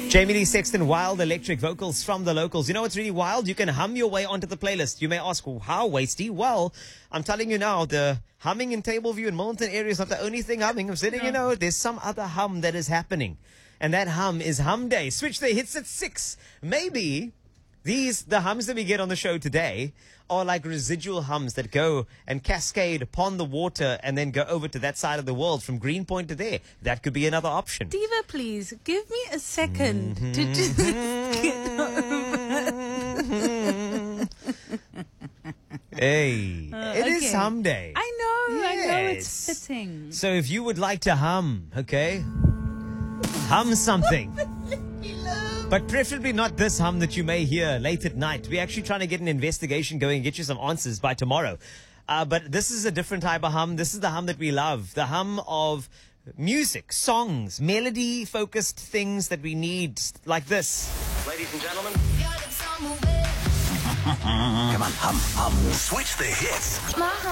Jamie Lee Sexton, wild electric vocals from the locals. You know what's really wild? You can hum your way onto the playlist. You may ask, how, Wasty? Well, I'm telling you now, the humming in Tableview and Milton area is not the only thing humming. I'm saying, you know, there's some other hum that is happening. And that hum is Hum Day. Switch the hits at 6. Maybe the hums that we get on the show today are like residual hums that go and cascade upon the water and then go over to that side of the world from Greenpoint to there. That could be another option. Diva, please, give me a second to just get over. Hey, it is Hum Day. I know it's Yes. fitting. So if you would like to hum, okay? Hum something. But preferably not this hum that you may hear late at night. We're actually trying to get an investigation going and get you some answers by tomorrow. But this is a different type of hum. This is the hum that we love. The hum of music, songs, melody-focused things that we need, like this. Ladies and gentlemen. Come on, hum. Switch the hits.